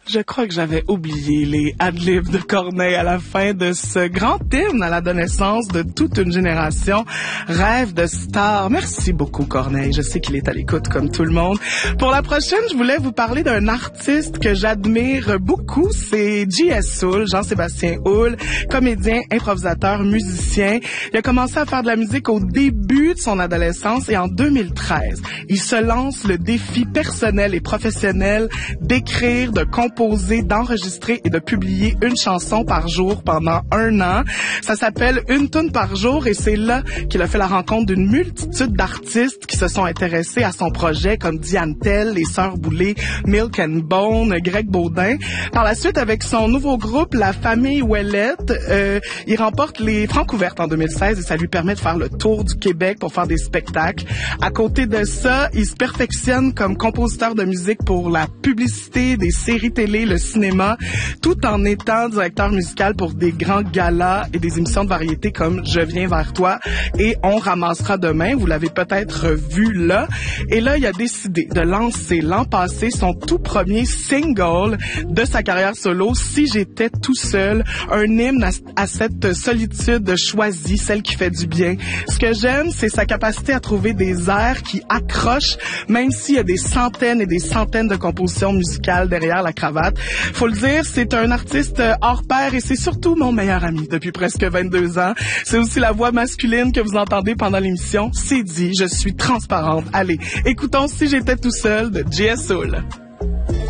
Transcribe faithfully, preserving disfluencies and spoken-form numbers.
Je crois que j'avais oublié les ad-libs de Corneille à la fin de ce grand hymne à l'adolescence de toute une génération. Rêve de star. Merci beaucoup, Corneille. Je sais qu'il est à l'écoute comme tout le monde. Pour la prochaine, je voulais vous parler d'un artiste que j'admire beaucoup. C'est J S. Houle, Jean-Sébastien Houle, comédien, improvisateur, musicien. Il a commencé à faire de la musique au début de son adolescence et en deux mille treize, il se lance le défi personnel et professionnel d'écrire, de composer, d'enregistrer et de publier une chanson par jour pendant un an. Ça s'appelle Une toune par jour et c'est là qu'il a fait la rencontre d'une multitude d'artistes qui se sont intéressés à son projet comme Diane Tell, les Sœurs Boulay, Milk and Bone, Greg Baudin. Par la suite, avec son nouveau groupe, La Famille Ouellette, euh, il remporte les Francouvertes en deux mille seize et ça lui permet de faire le tour du Québec pour faire des spectacles. À côté de ça, il se perfectionne comme compositeur de musique pour la publicité, des séries télé, le cinéma, tout en étant directeur musical pour des grands galas et des émissions de variété comme Je viens vers toi et On ramassera demain. Vous l'avez peut-être vu là. Et là, il a décidé de lancer l'an passé son tout premier single de sa carrière solo, Si j'étais tout seul, un hymne à, à cette solitude choisie, celle qui fait du bien. Ce que j'aime, c'est sa capacité à trouver des airs qui accrochent, même s'il y a des centaines et des centaines de compositions musicales derrière la cravate. Faut le dire, c'est un artiste hors pair et c'est surtout mon meilleur ami depuis presque vingt-deux ans. C'est aussi la voix masculine que vous entendez pendant l'émission. C'est dit, je suis transparente. Allez, écoutons Si j'étais tout seul de J S. Houle.